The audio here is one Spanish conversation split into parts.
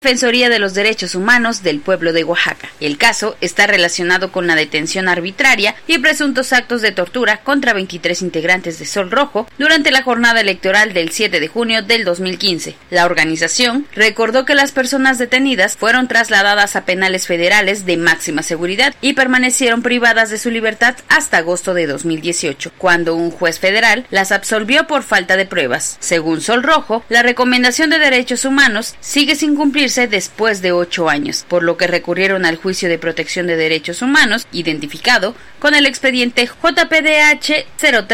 Defensoría de los Derechos Humanos del Pueblo de Oaxaca. El caso está relacionado con la detención arbitraria y presuntos actos de tortura contra 23 integrantes de Sol Rojo durante la jornada electoral del 7 de junio del 2015. La organización recordó que las personas detenidas fueron trasladadas a penales federales de máxima seguridad y permanecieron privadas de su libertad hasta agosto de 2018, cuando un juez federal las absolvió por falta de pruebas. Según Sol Rojo, la recomendación de derechos humanos sigue sin cumplirse después de 8 años, por lo que recurrieron al juicio de protección de derechos humanos, identificado con el expediente JPDH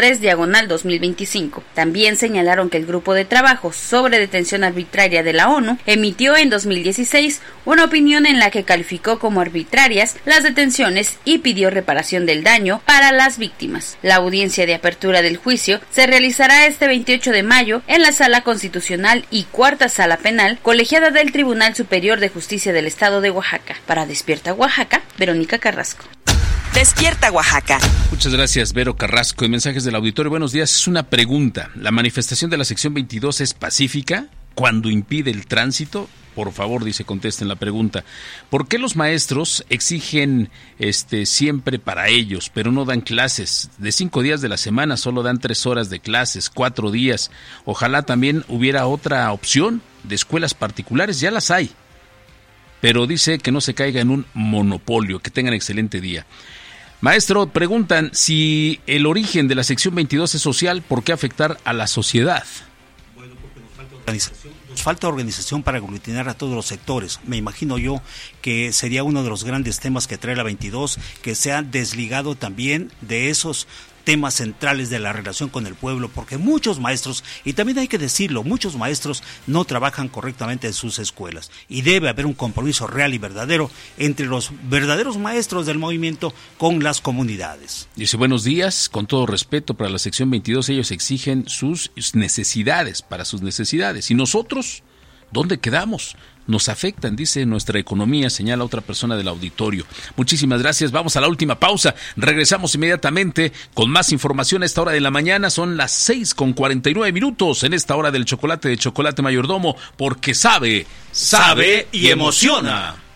03/2025. También señalaron que el grupo de trabajo sobre detención arbitraria de la ONU emitió en 2016 una opinión en la que calificó como arbitrarias las detenciones y pidió reparación del daño para las víctimas. La audiencia de apertura del juicio se realizará este 28 de mayo en la Sala Constitucional y Cuarta Sala Penal colegiada del Tribunal Superior de Justicia del Estado de Oaxaca. Para Despierta Oaxaca, Verónica Carrasco. Despierta Oaxaca. Muchas gracias, Vero Carrasco. En mensajes del auditorio, buenos días. Es una pregunta. ¿La manifestación de la sección 22 es pacífica cuando impide el tránsito? Por favor, dice, contesten la pregunta. ¿Por qué los maestros exigen siempre para ellos, pero no dan clases? De 5 días de la semana solo dan 3 horas de clases, 4 días. Ojalá también hubiera otra opción de escuelas particulares, ya las hay. Pero dice que no se caiga en un monopolio, que tengan excelente día. Maestro, preguntan si el origen de la sección 22 es social, ¿por qué afectar a la sociedad? Bueno, porque nos falta organización. Nos falta organización para aglutinar a todos los sectores. Me imagino yo que sería uno de los grandes temas que trae la 22, que se ha desligado también de esos temas centrales de la relación con el pueblo, porque muchos maestros, y también hay que decirlo, muchos maestros no trabajan correctamente en sus escuelas, y debe haber un compromiso real y verdadero entre los verdaderos maestros del movimiento con las comunidades. Dice, buenos días, con todo respeto para la sección 22, ellos exigen sus necesidades, para sus necesidades, y nosotros, ¿dónde quedamos? Nos afectan, dice, nuestra economía, señala otra persona del auditorio. Muchísimas gracias, vamos a la última pausa, regresamos inmediatamente con más información a esta hora de la mañana, son las 6:49 en esta hora del chocolate de Chocolate Mayordomo, porque sabe y emociona.